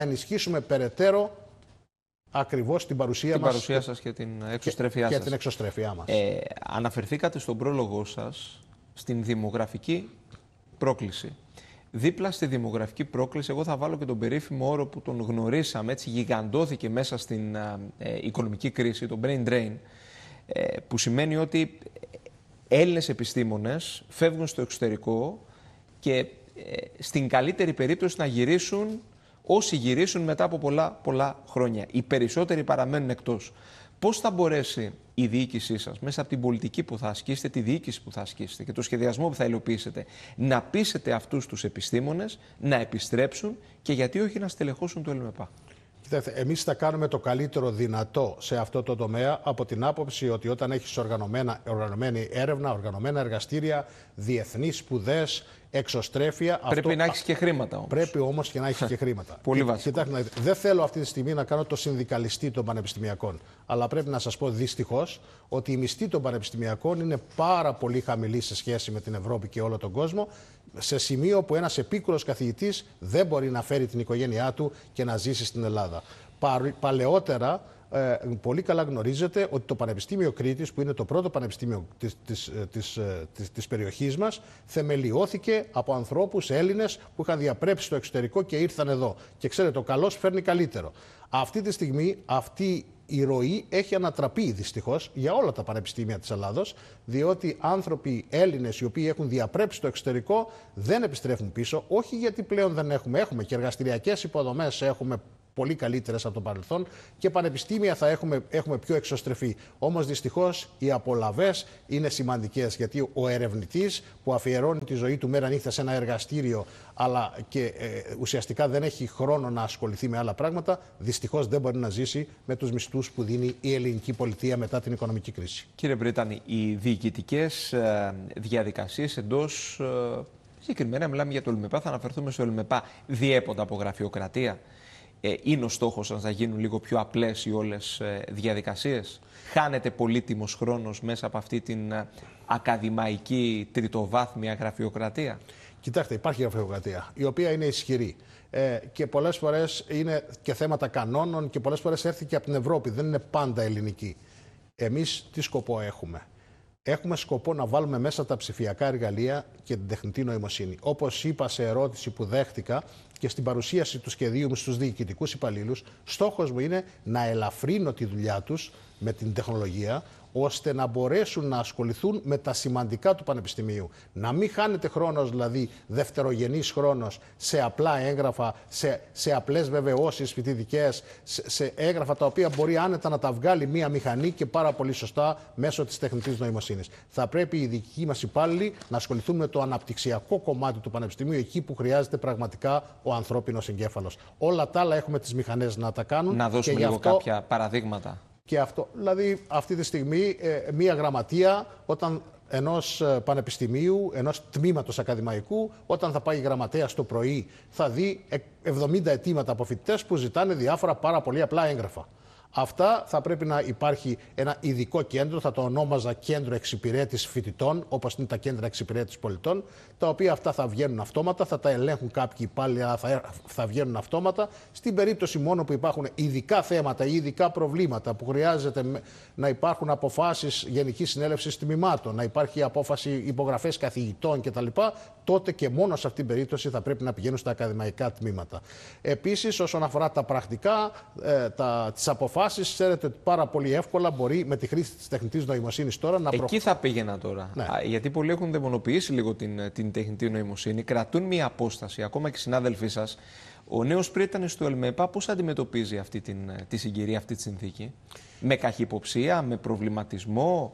ενισχύσουμε περαιτέρω ακριβώς την παρουσία μας. Την παρουσία σας και την εξωστρέφειά σας. Και την εξωστρέφειά μας. Αναφερθήκατε στον πρόλογό σας στην δημογραφική πρόκληση. Δίπλα στη δημογραφική πρόκληση, εγώ θα βάλω και τον περίφημο όρο που τον γνωρίσαμε, έτσι γιγαντώθηκε μέσα στην οικονομική κρίση, το brain drain, που σημαίνει ότι Έλληνες επιστήμονες φεύγουν στο εξωτερικό και στην καλύτερη περίπτωση να γυρίσουν όσοι γυρίσουν μετά από πολλά χρόνια. Οι περισσότεροι παραμένουν εκτός. Πώς θα μπορέσει η διοίκησή σας, μέσα από την πολιτική που θα ασκήσετε, τη διοίκηση που θα ασκήσετε και το σχεδιασμό που θα υλοποιήσετε, να πείσετε αυτούς τους επιστήμονες να επιστρέψουν και γιατί όχι να στελεχώσουν το ΕΛΜΕΠΑ? Κοιτάξτε, εμείς θα κάνουμε το καλύτερο δυνατό σε αυτό το τομέα από την άποψη ότι όταν έχεις οργανωμένη έρευνα, οργανωμένα εργαστήρια, διεθνείς σπουδές, εξωστρέφεια. Πρέπει να έχεις και χρήματα όμως. Πρέπει όμως και να έχεις και χρήματα. Πολύ βασικό. Κοιτάξτε, δεν θέλω αυτή τη στιγμή να κάνω το συνδικαλιστή των πανεπιστημιακών. Αλλά πρέπει να σας πω δυστυχώς ότι η μισθή των πανεπιστημιακών είναι πάρα πολύ χαμηλή σε σχέση με την Ευρώπη και όλο τον κόσμο. Σε σημείο που ένας επίκουρος καθηγητής δεν μπορεί να φέρει την οικογένειά του και να ζήσει στην Ελλάδα. Παλαιότερα, πολύ καλά γνωρίζετε ότι το Πανεπιστήμιο Κρήτης, που είναι το πρώτο πανεπιστήμιο της περιοχής μας, θεμελιώθηκε από ανθρώπους Έλληνες που είχαν διαπρέψει στο εξωτερικό και ήρθαν εδώ. Και ξέρετε, το καλός φέρνει καλύτερο. Αυτή τη στιγμή αυτή η ροή έχει ανατραπεί δυστυχώς για όλα τα πανεπιστήμια της Ελλάδος, διότι άνθρωποι Έλληνες οι οποίοι έχουν διαπρέψει στο εξωτερικό δεν επιστρέφουν πίσω, όχι γιατί πλέον δεν έχουμε και εργαστηριακές υποδομές, έχουμε πολύ καλύτερες από το παρελθόν και πανεπιστήμια θα έχουμε πιο εξωστρεφή. Όμως δυστυχώς οι απολαβές είναι σημαντικές, γιατί ο ερευνητής που αφιερώνει τη ζωή του μέρα νύχτα σε ένα εργαστήριο αλλά και ουσιαστικά δεν έχει χρόνο να ασχοληθεί με άλλα πράγματα, δυστυχώς δεν μπορεί να ζήσει με τους μισθούς που δίνει η ελληνική πολιτεία μετά την οικονομική κρίση. Κύριε Μπρίτανη, οι διοικητικές διαδικασίες εντός, συγκεκριμένα μιλάμε για το ΕΛΜΕΠΑ, θα αναφερθούμε στο ΕΛΜΕΠΑ, διέπονται από γραφειοκρατία? Είναι ο στόχος σας να γίνουν λίγο πιο απλές οι όλες διαδικασίες? Χάνεται πολύτιμος χρόνος μέσα από αυτή την ακαδημαϊκή τριτοβάθμια γραφειοκρατία? Κοιτάξτε, υπάρχει γραφειοκρατία, η οποία είναι ισχυρή. Και πολλές φορές είναι και θέματα κανόνων και πολλές φορές έρθει και από την Ευρώπη. Δεν είναι πάντα ελληνική. Εμείς τι σκοπό έχουμε? Έχουμε σκοπό να βάλουμε μέσα τα ψηφιακά εργαλεία και την τεχνητή νοημοσύνη. Όπως είπα σε ερώτηση που δέχτηκα και στην παρουσίαση του σχεδίου μου στους διοικητικούς υπαλλήλους, στόχος μου είναι να ελαφρύνω τη δουλειά τους με την τεχνολογία, ώστε να μπορέσουν να ασχοληθούν με τα σημαντικά του πανεπιστημίου. Να μην χάνεται χρόνος, δηλαδή δευτερογενής χρόνος, σε απλά έγγραφα, σε απλές βεβαιώσεις φοιτητικές, σε έγγραφα τα οποία μπορεί άνετα να τα βγάλει μία μηχανή και πάρα πολύ σωστά μέσω της τεχνητής νοημοσύνης. Θα πρέπει οι δικοί μας υπάλληλοι να ασχοληθούν με το αναπτυξιακό κομμάτι του πανεπιστημίου, εκεί που χρειάζεται πραγματικά ο ανθρώπινος εγκέφαλος. Όλα τα άλλα έχουμε τις μηχανές να τα κάνουν. Να δώσουμε λίγο κάποια παραδείγματα. Και αυτό, δηλαδή αυτή τη στιγμή μία γραμματεία ενός πανεπιστημίου, ενός τμήματος ακαδημαϊκού, όταν θα πάει η γραμματέας το πρωί, θα δει 70 αιτήματα από φοιτητές που ζητάνε διάφορα πάρα πολύ απλά έγγραφα. Αυτά θα πρέπει να υπάρχει ένα ειδικό κέντρο, θα το ονόμαζα κέντρο εξυπηρέτησης φοιτητών, όπως είναι τα κέντρα εξυπηρέτησης πολιτών, τα οποία αυτά θα βγαίνουν αυτόματα, θα τα ελέγχουν κάποιοι υπάλληλοι, αλλά θα βγαίνουν αυτόματα. Στην περίπτωση μόνο που υπάρχουν ειδικά θέματα ή ειδικά προβλήματα που χρειάζεται να υπάρχουν αποφάσεις Γενικής Συνέλευσης Τμήματων, να υπάρχει απόφαση υπογραφές καθηγητών κτλ., τότε και μόνο σε αυτήν την περίπτωση θα πρέπει να πηγαίνουν στα ακαδημαϊκά τμήματα. Επίσης, όσον αφορά τα πρακτικά, τις αποφάσεις, ξέρετε ότι πάρα πολύ εύκολα μπορεί με τη χρήση της τεχνητής νοημοσύνης τώρα να Εκεί θα πήγαινα τώρα. Ναι. Γιατί πολλοί έχουν δαιμονοποιήσει λίγο την τεχνητή νοημοσύνη, κρατούν μία απόσταση, ακόμα και οι συνάδελφοί σας. Ο νέος Πρίτανης του ΕΛΜΕΠΑ πώς αντιμετωπίζει αυτή τη συγκυρία, αυτή τη συνθήκη? Με καχυποψία, με προβληματισμό?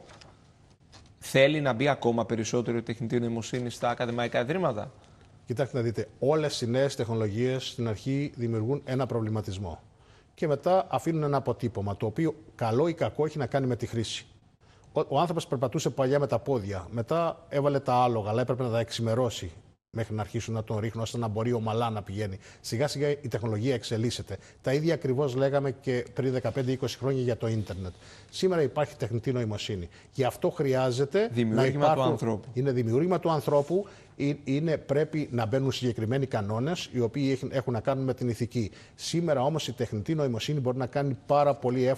Θέλει να μπει ακόμα περισσότερο η τεχνητή νοημοσύνη στα ακαδημαϊκά ιδρύματα? Κοιτάξτε να δείτε, όλες οι νέες τεχνολογίες στην αρχή δημιουργούν ένα προβληματισμό και μετά αφήνουν ένα αποτύπωμα, το οποίο καλό ή κακό έχει να κάνει με τη χρήση. Ο άνθρωπος περπατούσε παλιά με τα πόδια, μετά έβαλε τα άλογα, αλλά έπρεπε να τα εξημερώσει. μέχρι να αρχίσουν να τον ρίχνουν ώστε να μπορεί ομαλά να πηγαίνει. Σιγά σιγά η τεχνολογία εξελίσσεται. Τα ίδια ακριβώς λέγαμε και πριν 15-20 χρόνια για το ίντερνετ. Σήμερα υπάρχει τεχνητή νοημοσύνη. Γι' αυτό χρειάζεται δημιούργημα του ανθρώπου. Είναι δημιούργημα του ανθρώπου. Πρέπει να μπαίνουν συγκεκριμένοι κανόνες οι οποίοι έχουν να κάνουν με την ηθική. Σήμερα όμως η τεχνητή νοημοσύνη μπορεί να κάνει πάρα πολύ εύκολα